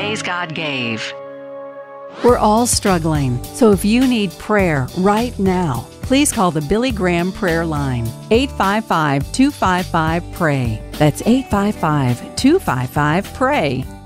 days God gave. We're all struggling, so if you need prayer right now, please call the Billy Graham Prayer Line, 855-255-PRAY. That's 855-255-PRAY.